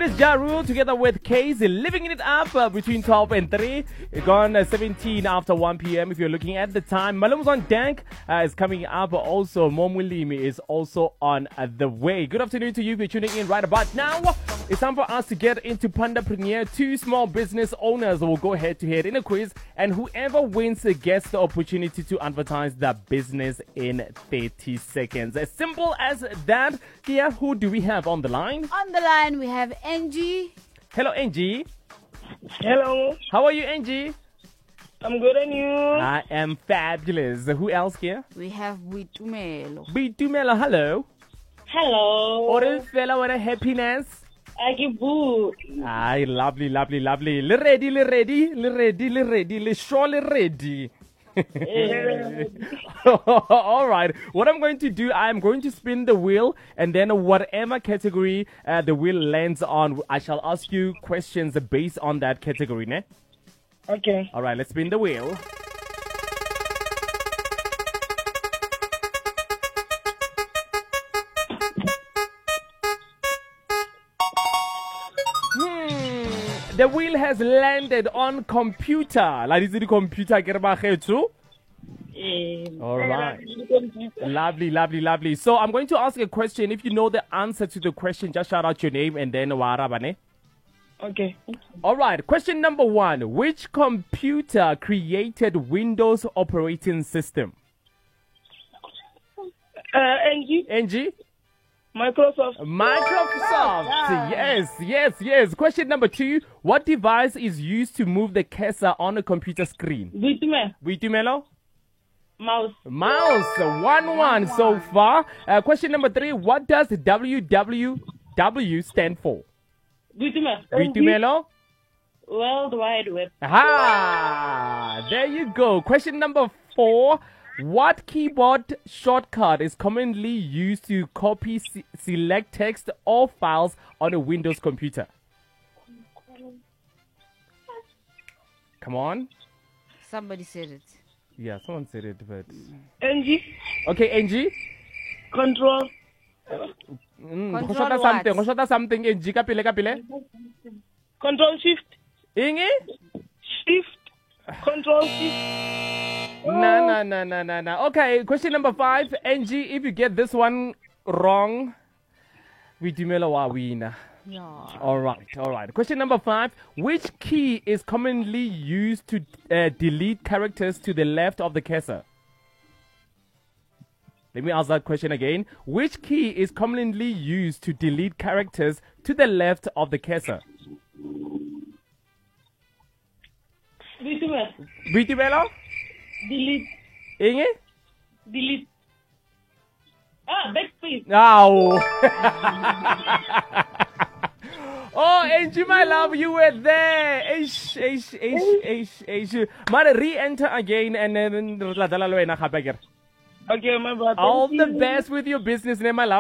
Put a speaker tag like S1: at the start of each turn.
S1: It is Ja Rule together with Casey, living it up between 12 and 3. Gone 17 after 1 p.m. if you're looking at the time. Malum's on Dank is coming up. Also, Momulimi is also on the way. Good afternoon to you if you're tuning in right about now. It's time for us to get into Pandapreneur. Two small business owners will go head to head in a quiz, and whoever wins gets the opportunity to advertise their business in 30 seconds. As simple as that. Kia, who do we have on the line?
S2: On the line, we have Angie.
S1: Hello, Angie.
S3: Hello.
S1: How are you, Angie?
S3: I'm good, and you?
S1: I am fabulous. Who else here?
S2: We have Bitumelo.
S1: Bitumelo, hello.
S3: Hello.
S1: Oral fella, what a happiness.
S3: I give boo.
S1: Aye, lovely, lovely, lovely. Le ready, le ready, le ready, le ready, le surely ready. All right. What I'm going to do, I'm going to spin the wheel, and then whatever category the wheel lands on, I shall ask you questions based on that category, ne?
S3: Okay.
S1: All right, let's spin the wheel. The wheel has landed on computer. La di computer ke re bakgetho. All right. Lovely, lovely, lovely. So I'm going to ask a question. If you know the answer to the question, just shout out your name and then warabane.
S3: Okay.
S1: All right. Question number 1. Which computer created Windows operating system?
S3: Angie.
S1: Angie?
S3: Microsoft.
S1: Microsoft. Yes, yes, yes. Question number 2. What device is used to move the cursor on a computer screen? Bitumelo?
S3: Mouse.
S1: Mouse. 1-1 so far. Question number 3. What does WWW stand for? Bitumelo?
S3: World Wide Web.
S1: Ah, there you go. Question number 4. What keyboard shortcut is commonly used to copy select text or files on a Windows computer? Come on.
S2: Somebody said it.
S1: Yeah, someone said it, but...
S3: Angie.
S1: Okay, Angie.
S3: Control.
S2: Control
S1: something.
S2: what?
S1: Go something, Angie. Kapile.
S3: Control Shift.
S1: Inge?
S3: Shift. Control Shift.
S1: No. Okay, question number 5. Angie, if you get this one wrong, we Dumela wa wina.
S2: Yeah.
S1: All right. Question number 5. Which key is commonly used to delete characters to the left of the cursor? Let me ask that question again. Which key is commonly used to delete characters to the left of the cursor? Bitumelo?
S3: Delete.
S1: Inge?
S3: Delete. Backspace.
S1: Ow. Oh, Angie, my love, you were there. Mara, re-enter again and then...
S3: Okay, my bad.
S1: All the best with your business name, my love.